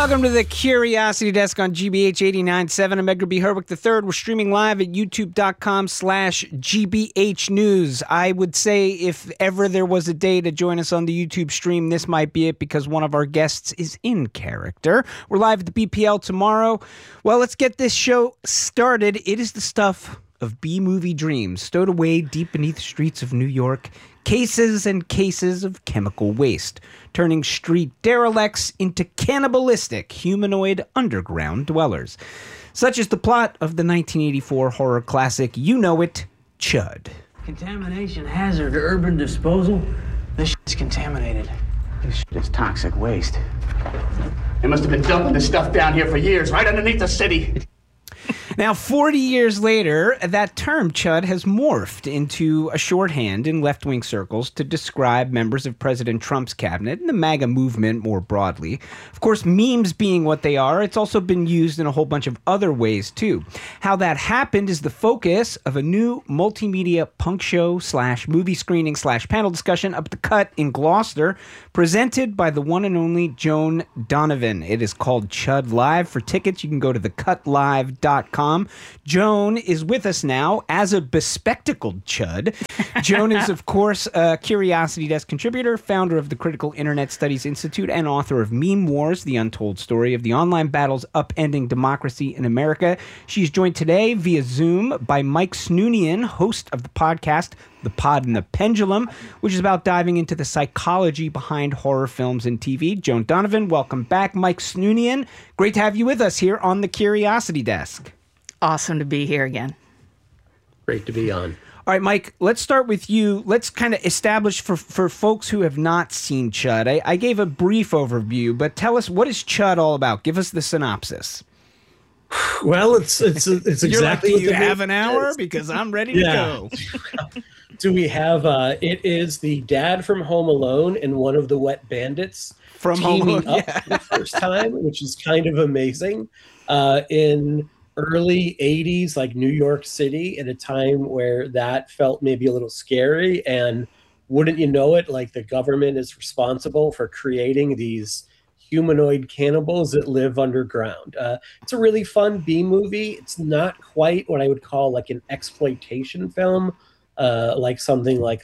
Welcome to the Curiosity Desk on GBH 89.7. I'm Edgar B. Herwick III. We're streaming live at youtube.com/GBH News. I would say if ever there was a day to join us on the YouTube stream, this might be it because one of our guests is in character. We're live at the BPL tomorrow. Well, let's get this show started. It is the stuff of B-movie dreams stowed away deep beneath the streets of New York. Cases and cases of chemical waste, turning street derelicts into cannibalistic humanoid underground dwellers. Such is the plot of the 1984 horror classic, you know it, Chud. Contamination hazard to urban disposal? This shit's contaminated. This shit is toxic waste. They must have been dumping this stuff down here for years, right underneath the city. Now, 40 years later, that term chud has morphed into a shorthand in left-wing circles to describe members of President Trump's cabinet and the MAGA movement more broadly. Of course, memes being what they are, it's also been used in a whole bunch of other ways, too. How that happened is the focus of a new multimedia punk show / movie screening / panel discussion up the Cut in Gloucester, presented by the one and only Joan Donovan. It is called Chud Live. For tickets, you can go to thecutlive.com. Joan is with us now as a bespectacled chud. Joan is, of course, a Curiosity Desk contributor, founder of the Critical Internet Studies Institute, and author of Meme Wars, the untold story of the online battles upending democracy in America. She's joined today via Zoom by Mike Snoonian, host of the podcast The Pod and the Pendulum, which is about diving into the psychology behind horror films and TV. Joan Donovan, welcome back. Mike Snoonian, great to have you with us here on the Curiosity Desk. Awesome to be here again. Great to be on. All right, Mike, let's start with you. Let's kind of establish for folks who have not seen Chud. I gave a brief overview, but tell us, what is Chud all about? Give us the synopsis. Well, it's exactly You're like, do what you the have movie an hour? is. Because I'm ready to go. Do we have, it is the dad from Home Alone and one of the wet bandits From Home teaming Alone, up for the first time, which is kind of amazing. In early 80s, like New York City, at a time where that felt maybe a little scary, and wouldn't you know it, like the government is responsible for creating these humanoid cannibals that live underground. It's a really fun B-movie. It's not quite what I would call like an exploitation film, like something like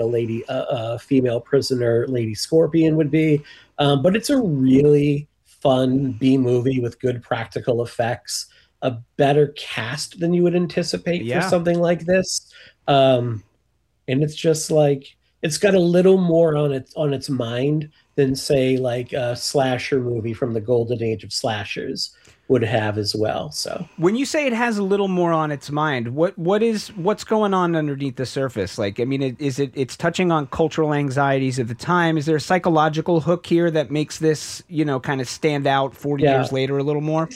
a female prisoner, Lady Scorpion would be. But it's a really fun B-movie with good practical effects, a better cast than you would anticipate for something like this. And it's just like, it's got a little more on its mind than, say, like a slasher movie from the golden age of slashers would have as well. So when you say it has a little more on its mind, what's going on underneath the surface? Like, I mean, it's touching on cultural anxieties of the time. Is there a psychological hook here that makes this, kind of stand out 40 years later a little more?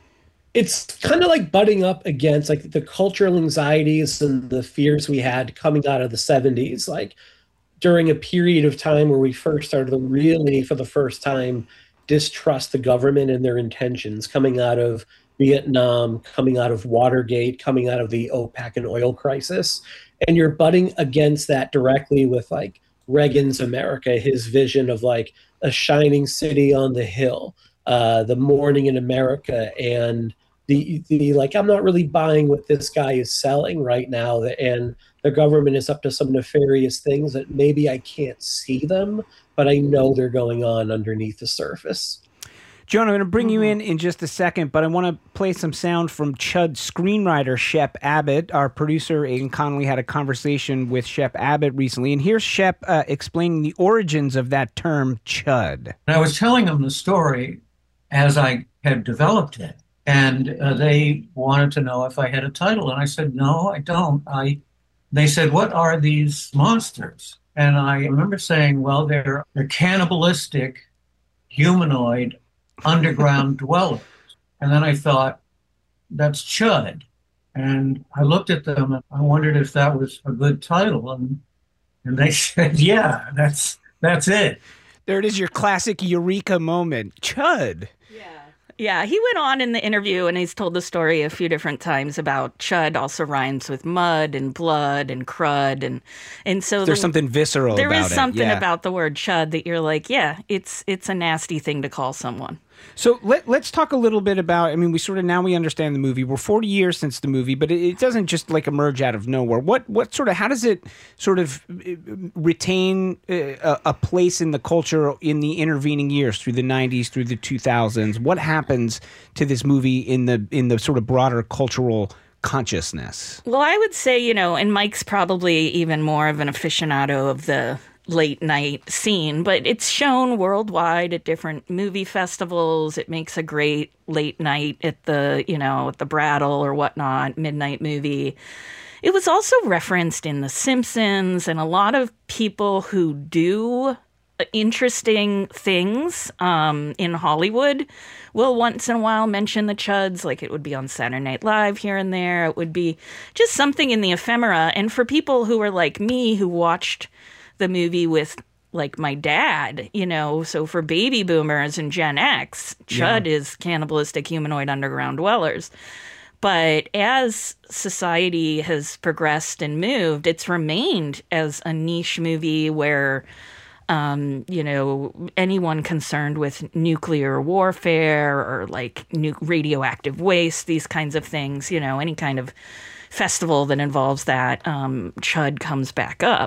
It's kind of like butting up against like the cultural anxieties and the fears we had coming out of the 70s, like during a period of time where we first started to really, for the first time, distrust the government and their intentions, coming out of Vietnam, coming out of Watergate, coming out of the OPEC and oil crisis. And you're butting against that directly with like Reagan's America, his vision of like a shining city on the hill, the morning in America, and the like, I'm not really buying what this guy is selling right now, and the government is up to some nefarious things that maybe I can't see them, but I know they're going on underneath the surface. Joan, I'm going to bring you in just a second, but I want to play some sound from Chud screenwriter Shep Abbott. Our producer, Aidan Connolly, had a conversation with Shep Abbott recently, and here's Shep explaining the origins of that term, Chud. I was telling them the story as I had developed it, and they wanted to know if I had a title, and I said, no, I don't. They said, what are these monsters? And I remember saying, well, they're cannibalistic, humanoid, underground dwellers. And then I thought, that's Chud. And I looked at them and I wondered if that was a good title. And they said, yeah, that's it. There it is, your classic eureka moment. Chud. Yeah, he went on in the interview and he's told the story a few different times about chud also rhymes with mud and blood and crud. And so there's something visceral about it. There is something about the word chud that you're like, yeah, it's a nasty thing to call someone. So let's talk a little bit about, I mean, we understand the movie. We're 40 years since the movie, but it doesn't just like emerge out of nowhere. How does it sort of retain a place in the culture in the intervening years through the 90s, through the 2000s? What happens to this movie in the sort of broader cultural consciousness? Well, I would say, and Mike's probably even more of an aficionado of the late night scene, but it's shown worldwide at different movie festivals. It makes a great late night at the, at the Brattle or whatnot, midnight movie. It was also referenced in The Simpsons, and a lot of people who do interesting things in Hollywood will once in a while mention the Chuds, like it would be on Saturday Night Live here and there. It would be just something in the ephemera. And for people who are like me, who watched the movie with like my dad, so for baby boomers and Gen X, Chud is cannibalistic humanoid underground dwellers. But as society has progressed and moved, it's remained as a niche movie where, anyone concerned with nuclear warfare or like radioactive waste, these kinds of things, any kind of festival that involves that, Chud comes back up.